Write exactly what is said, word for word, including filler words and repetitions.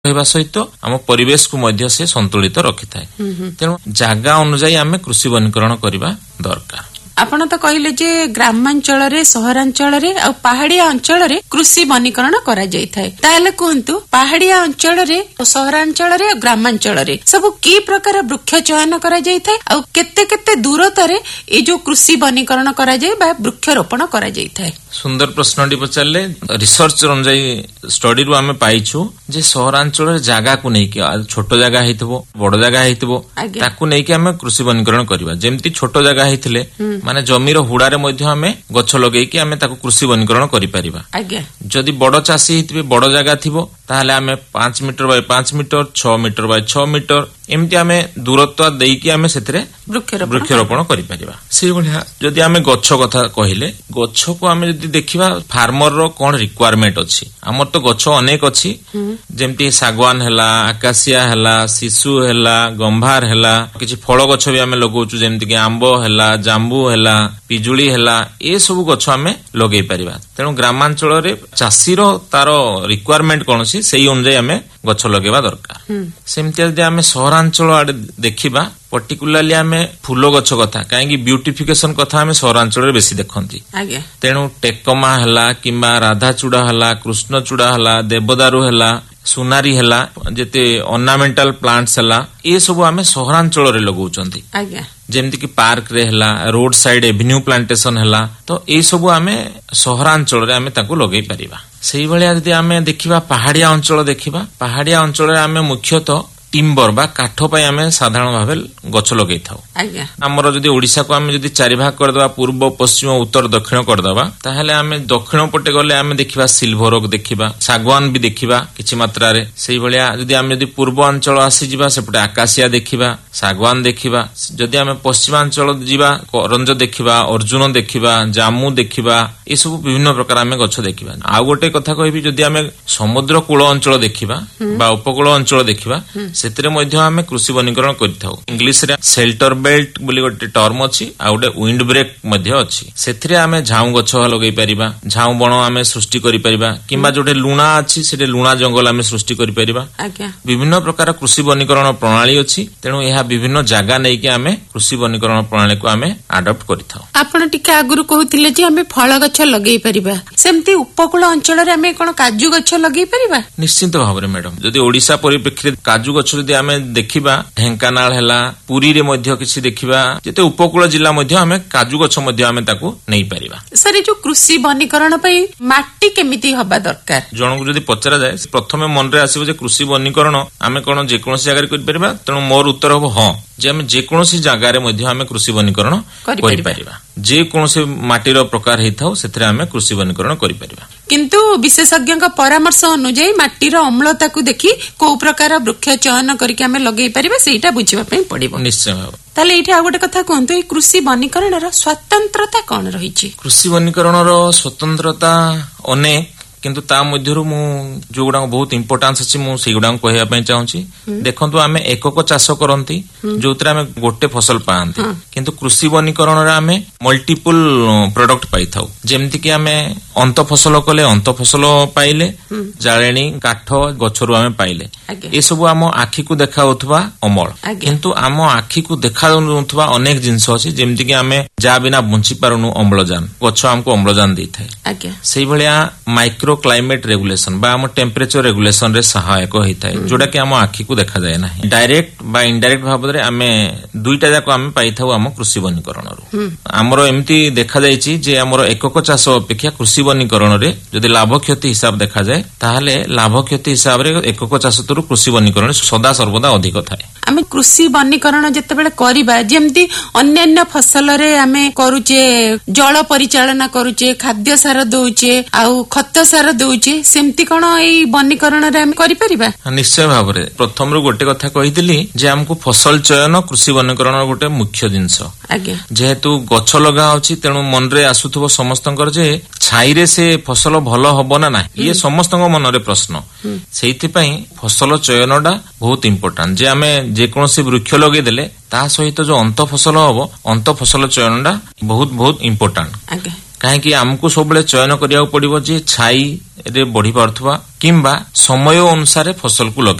ରହିବା ସହିତ ଆମ ପରିବେଶକୁ ମଧ୍ୟ ସେ ସନ୍ତୁଳିତ ରଖିଥାଏ। ତେଣୁ ଜାଗା ଅନୁଯାୟୀ ଆମେ କୃଷି ବନୀକରଣ କରିବା ଦରକାର। ଆପଣ ତ କହିଲେ ଯେ ଗ୍ରାମାଞ୍ଚଳରେ ସହରାଞ୍ଚଳରେ ଆଉ ପାହାଡିଆ ଅଞ୍ଚଳରେ କୃଷି ବନୀକରଣ କରାଯାଇଥାଏ। ତାହେଲେ କୁହନ୍ତୁ ପାହାଡିଆ ଅଞ୍ଚଳରେ ସହରାଞ୍ଚଳରେ ଆଉ ଗ୍ରାମାଞ୍ଚଳରେ ସବୁ କି ପ୍ରକାର ବୃକ୍ଷ ଚୟନ କରାଯାଇଥାଏ ଆଉ କେତେ କେତେ ଦୂରତାରେ ଏଇ ଯୋଉ କୃଷି ବନୀକରଣ କରାଯାଏ ବା ବୃକ୍ଷରୋପଣ କରାଯାଇଥାଏ? ସୁନ୍ଦର ପ୍ରଶ୍ନଟି ପଚାରିଲେ। ରିସର୍ଚ୍ଚ ଅନୁଯାୟୀ ଷ୍ଟଡିରୁ ଆମେ ପାଇଛୁ ଯେ ସହରାଞ୍ଚଳରେ ଜାଗାକୁ ନେଇକି ଛୋଟ ଜାଗା ହେଇଥିବ ବଡ ଜାଗା ହେଇଥିବ ତାକୁ ନେଇକି ଆମେ କୃଷି ବନୀକରଣ କରିବା। ଯେମିତି ଛୋଟ ଜାଗା ହେଇଥିଲେ ମାନେ ଜମିର ହୁଡାରେ ମଧ୍ୟ ଆମେ ଗଛ ଲଗେଇକି ଆମେ ତାକୁ କୃଷି ବନୀକରଣ କରିପାରିବା। ଯଦି ବଡ ଚାଷୀ ହେଇଥିବେ ବଡ ଜାଗା ଥିବ ତାହେଲେ ଆମେ ପାଞ୍ଚ ମିଟର ବାଇ ପାଞ୍ଚ ମିଟର ଛଅ ମିଟର ବାଇ ଛଅ ମିଟର ଏମିତି ଆମେ ଦୂରତ୍ୱ ଦେଇକି ଆମେ ସେଥିରେ ବୃକ୍ଷରୋପଣ କରିପାରିବା। ସେଇଭଳିଆ ଯଦି ଆମେ ଗଛ କଥା କହିଲେ ଗଛକୁ ଆମେ ଯଦି ଦେଖିବା ଫାର୍ମରର କଣ ରିକ୍ୱାରମେଣ୍ଟ ଅଛି। ଆମର ତ ଗଛ ଅନେକ ଅଛି ଯେମିତି ଶାଗୁଆନ ହେଲା ଆକାଶିଆ ହେଲା ଶିଶୁ ହେଲା ଗମ୍ଭାର ହେଲା କିଛି ଫଳ ଗଛ ବି ଆମେ ଲଗାଉଛୁ ଯେମିତିକି ଆମ୍ବ ହେଲା ଜାମ୍ବୁ ହେଲା ପିଜୁଳି ହେଲା ଏସବୁ ଗଛ ଆମେ ଲଗେଇ ପାରିବା। ତେଣୁ ଗ୍ରାମାଞ୍ଚଳରେ ଚାଷୀର ତାର ରିକ୍ୱାରମେଣ୍ଟ କଣ ଅଛି ସେଇ ଅନୁଯାୟୀ ଆମେ ଗଛ ଲଗେଇବା ଦରକାର। ସେମିତି ଯଦି ଆମେ ସହରାଞ୍ଚଳ ଆଡେ ଦେଖିବା ପର୍ଟିକୁଲାରଲି ଆମେ ଫୁଲ ଗଛ କଥା କାହିଁକି ବ୍ୟୁଟିଫିକେସନ କଥା ଆମେ ସହରାଞ୍ଚଳରେ ବେଶୀ ଦେଖନ୍ତି। ତେଣୁ ଟେକମା ହେଲା କିମ୍ବା ରାଧାଚୂଡା ହେଲା କୃଷ୍ଣଚୂଡା ହେଲା ଦେବଦାରୁ ହେଲା ସୁନାରୀ ହେଲା ଯେତେ ଅର୍ଣ୍ଣାମେଣ୍ଟାଲ ପ୍ଲାଣ୍ଟସ ହେଲା ଏସବୁ ଆମେ ସହରାଞ୍ଚଳରେ ଲଗାଉଛନ୍ତି। ଯେମିତିକି ପାର୍କରେ ହେଲା ରୋଡ ସାଇଡ ଏଭିନ୍ୟୁ ପ୍ଲାଣ୍ଟେସନ ହେଲା ତ ଏଇ ସବୁ ଆମେ ସହରାଞ୍ଚଳରେ ଆମେ ତାକୁ ଲଗେଇ ପାରିବା। ସେଇଭଳିଆ ଯଦି ଆମେ ଦେଖିବା ପାହାଡିଆ ଅଞ୍ଚଳ ଦେଖିବା ପାହାଡିଆ ଅଞ୍ଚଳରେ ଆମେ ମୁଖ୍ୟତଃ ଟିମ୍ବର ବା କାଠ ପାଇଁ ଆମେ ସାଧାରଣ ଭାବେ ଗଛ ଲଗେଇଥାଉ। ଆମର ଯଦି ଓଡିଶାକୁ ଆମେ ଯଦି ଚାରି ଭାଗ କରିଦେବା ପୂର୍ବ ପଶ୍ଚିମ ଉତ୍ତର ଦକ୍ଷିଣ କରିଦେବା ତାହେଲେ ଆମେ ଦକ୍ଷିଣ ପଟେ ଗଲେ ଆମେ ଦେଖିବା ସିଲଭର ଓକ୍ ଦେଖିବା ଶାଗୁଆନ ବି ଦେଖିବା କିଛି ମାତ୍ରାରେ। ସେଇଭଳିଆ ଯଦି ଆମେ ଯଦି ପୂର୍ବାଞ୍ଚଳ ଆସିଯିବା ସେପଟେ ଆକାଶିଆ ଦେଖିବା ଶାଗୁଆନ ଦେଖିବା। ଯଦି ଆମେ ପଶ୍ଚିମାଞ୍ଚଳ ଯିବା କରଞ୍ଜ ଦେଖିବା ଅର୍ଜୁନ ଦେଖିବା ଜାମୁ ଦେଖିବା ଏସବୁ ବିଭିନ୍ନ ପ୍ରକାର ଆମେ ଗଛ ଦେଖିବା। ଆଉ ଗୋଟେ କଥା କହିବି ଯଦି ଆମେ ସମୁଦ୍ର କୂଳ ଅଞ୍ଚଳ ଦେଖିବା ବା ଉପକୂଳ ଅଞ୍ଚଳ ଦେଖିବା ସେଥିରେ ମଧ୍ୟ ଆମେ କୃଷି ବନୀକରଣ କରିଥାଉ। ଇଂଲିଶରେ ସେଲ୍ଟର ବେଲ୍ଟ ବୋଲି ଗୋଟେ ଟର୍ମ ଅଛି ଆଉ ଗୋଟେ ୱିଣ୍ଡ ବ୍ରେକ୍ ମଧ୍ୟ ଅଛି। ସେଥିରେ ଆମେ ଝାଉଁ ଗଛ ଲଗେଇ ପାରିବା ଝାଉଁ ବଣ ଆମେ ସୃଷ୍ଟି କରିପାରିବା କିମ୍ବା ଯୋଉଟେ ଲୁଣା ଅଛି ସେଠି ଲୁଣା ଜଙ୍ଗଲ ଆମେ ସୃଷ୍ଟି କରିପାରିବା। ବିଭିନ୍ନ ପ୍ରକାର କୃଷି ବନୀକରଣ ପ୍ରଣାଳୀ ଅଛି। ତେଣୁ ଏହା ବିଭିନ୍ନ ଜାଗା ନେଇକି ଆମେ କୃଷି ବନୀକରଣ ପ୍ରଣାଳୀକୁ ଆମେ ଆଡପ୍ଟ କରିଥାଉ। ଆପଣ ଟିକେ ଆଗରୁ କହୁଥିଲେ ଯେ ଆମେ ଫଳ ଗଛ ଲଗେଇ ପାରିବା ସେମିତି ଉପକୂଳ ଅଞ୍ଚଳରେ ଆମେ କଣ କାଜୁ ଗଛ ଲଗେଇ ପାରିବା? ନିଶ୍ଚିତ ଭାବରେ ମ୍ୟାଡାମ ଯଦି ଓଡିଶା ପରିପ୍ରେକ୍ଷୀରେ କାଜୁ ଗଛ ଯଦି ଆମେ ଦେଖିବା ଢେଙ୍କାନାଳ ହେଲା ପୁରୀରେ ମଧ୍ୟ କିଛି ଦେଖିବା ଯେତେ ଉପକୂଳ ଜିଲ୍ଲା ମଧ୍ୟ ଆମେ କାଜୁ ଗଛ ମଧ୍ୟ ଆମେ ତାକୁ ନେଇପାରିବା। ସାର୍ ଯୋଉ କୃଷି ବନୀକରଣ ପାଇଁ ମାଟି କେମିତି ହବା ଦରକାର ଜଣଙ୍କୁ ଯଦି ପଚରାଯାଏ ପ୍ରଥମେ ମନରେ ଆସିବ ଯେ କୃଷି ବନୀକରଣ ଆମେ କଣ ଯେକୌଣସି ଜାଗାରେ କରିପାରିବା। ତେଣୁ ମୋର ଉତ୍ତର ହବ ହଁ ଯେ ଆମେ ଯେକୌଣସି ଜାଗାରେ ମଧ୍ୟ ଆମେ କୃଷି ବନୀକରଣ କରିପାରିବା। ଯେକୌଣସି ମାଟିର ପ୍ରକାର ହେଇଥାଉ ସେଥିରେ ଆମେ କୃଷି ବନୀକରଣ କରିପାରିବା। କିନ୍ତୁ ବିଶେଷଜ୍ଞଙ୍କ ପରାମର୍ଶ ଅନୁଯାୟୀ ମାଟିର ଅମ୍ଳତାକୁ ଦେଖି କୋଉ ପ୍ରକାର ବୃକ୍ଷ ଚୟନ କରିକି ଆମେ ଲଗେଇ ପାରିବା ସେଇଟା ବୁଝିବା ପାଇଁ ପଡିବ। ନିଶ୍ଚୟ ଭାବେ। ତାହେଲେ ଏଇଠି ଆଉ ଗୋଟେ କଥା କୁହନ୍ତୁ ଏଇ କୃଷି ବନୀକରଣର ସ୍ୱତନ୍ତ୍ରତା କଣ ରହିଛି? କୃଷି ବନୀକରଣର ସ୍ୱତନ୍ତ୍ରତା ଅନେକ କିନ୍ତୁ ତା ମଧ୍ୟରୁ ମୁଁ ଯୋଉଗୁଡାକ ବହୁତ ଇମ୍ପୋର୍ଟାନ୍ସ ଅଛି ମୁଁ ସେଇଗୁଡାକ କହିବା ପାଇଁ ଚାହୁଁଛି। ଦେଖନ୍ତୁ ଆମେ ଏକକ ଚାଷ କରନ୍ତି ଯୋଉଥିରେ ଆମେ ଗୋଟେ ଫସଲ ପାଆନ୍ତି କିନ୍ତୁ କୃଷି ବନୀକରଣରେ ଆମେ ମଲ୍ଟିପୁଲ ପ୍ରଡକ୍ଟ ପାଇଥାଉ। ଯେମିତିକି ଆମେ ଅନ୍ତ ଫସଲ କଲେ ଅନ୍ତ ଫସଲ ପାଇଲେ ଜାଳେଣୀ କାଠ ଗଛରୁ ଆମେ ପାଇଲେ ଏସବୁ ଆମ ଆଖିକୁ ଦେଖାଯାଉଥିବା ଅମଳ। କିନ୍ତୁ ଆମ ଆଖିକୁ ଦେଖାଯାଉଥିବା ଅନେକ ଜିନିଷ ଅଛି ଯେମିତିକି ଆମେ ଯାହା ବିନା ବଞ୍ଚି ପାରୁନୁ ଅମ୍ଳଜାନ ଗଛ ଆମକୁ ଅମ୍ଳଜାନ ଦେଇଥାଏ। ସେଇଭଳିଆ ମାଇକ୍ରୋ କ୍ଲାଇମେଟ ରେଗୁଲେସନ ବା ଆମ ଟେମ୍ପରେଚର ରେଗୁଲେସନ ରେ ସହାୟକ ହେଇଥାଏ ଯୋଉଟା କି ଆମ ଆଖିକୁ ଦେଖାଯାଏ ନାହିଁ। ଡାଇରେକ୍ଟ ବା ଇନଡାଇରେକ୍ଟ ଭାବରେ ଆମେ ଦୁଇଟା ଯାକ ଆମେ ପାଇଥାଉ ଆମ କୃଷି ବନୀକରଣରୁ। ଆମର ଏମିତି ଦେଖାଯାଇଛି ଯେ ଆମର ଏକକ ଚାଷ ଅପେକ୍ଷା କୃଷି ବନୀକରଣରେ ଯଦି ଲାଭ କ୍ଷତି ହିସାବ ଦେଖାଯାଏ ତାହେଲେ ଲାଭ କ୍ଷତି ହିସାବରେ ଏକକ ଚାଷ ତରୁ କୃଷି ବନୀକରଣ ସଦା ସର୍ବଦା ଅଧିକ ଥାଏ। ଆମେ କୃଷି ବନୀକରଣ ଯେତେବେଳେ କରିବା ଯେମିତି ଅନ୍ୟାନ୍ୟ ଫସଲରେ ଆମେ କରୁଛେ ଜଳ ପରିଚାଳନା କରୁଛେ ଖାଦ୍ୟ ସାର ଦଉଛେ ଆଉ ଖତ ସାର ଦଉଛେ ସେମିତି କଣ ଏଇ ବନୀକରଣରେ ଆମେ କରିପାରିବା? ନିଶ୍ଚୟ ଭାବରେ। ପ୍ରଥମରୁ ଗୋଟେ କଥା କହିଥିଲି ଯେ ଆମକୁ ଫସଲ ଚୟନ କୃଷି ବନୀକରଣ ଗୋଟେ ମୁଖ୍ୟ ଜିନିଷ। ଯେହେତୁ ଗଛ ଲଗା ହଉଛି ତେଣୁ ମନରେ ଆସୁଥିବ ସମସ୍ତଙ୍କର ଯେ ଛାଇରେ ସେ ଫସଲ ଭଲ ହବ ନା ନାହିଁ ଇଏ ସମସ୍ତଙ୍କ ମନରେ ପ୍ରଶ୍ନ। ସେଇଥିପାଇଁ ଫସଲ ଚୟନଟା ବହୁତ ଇମ୍ପୋର୍ଟାଣ୍ଟ ଯେ ଆମେ ଯେକୌଣସି ବୃକ୍ଷ ଲଗେଇଦେଲେ ତା ସହିତ ଯୋଉ ଅନ୍ତ ଫସଲ ହବ ଅନ୍ତ ଫସଲ ଚୟନଟା ବହୁତ ବହୁତ ଇମ୍ପୋର୍ଟାଣ୍ଟ। କାହିଁକି ଆମକୁ ସବୁବେଳେ ଚୟନ କରିବାକୁ ପଡିବ ଯେ ଛାଇ ରେ ବଢି ପାରୁଥିବା କିମ୍ବା ସମୟ ଅନୁସାରେ ଫସଲକୁ ଲଗେଇବା।